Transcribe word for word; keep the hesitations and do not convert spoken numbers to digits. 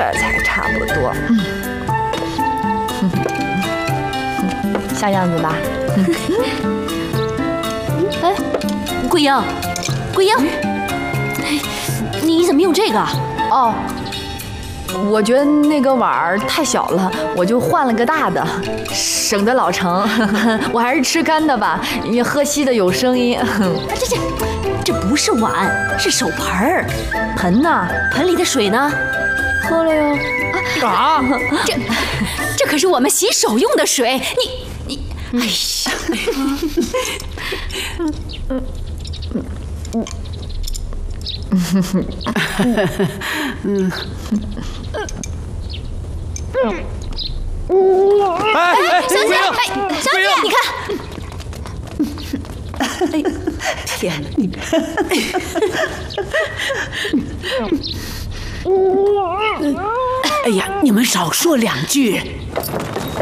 才差不多。嗯，像样子吧？ 哎，桂英，桂英，你怎么用这个？ 哦。 我觉得那个碗儿太小了，我就换了个大的，省得老盛。我还是吃干的吧，因为喝稀的有声音。 这这这不是碗，是手盆儿。 盆呢？ 盆里的水呢？ 喝了哟。 啊！ 这这可是我们洗手用的水，你你，哎呀！ 嗯。哎哎， 小姐，哎，小姐，你看， 哎，天哪，你，哎呀，你们少说两句。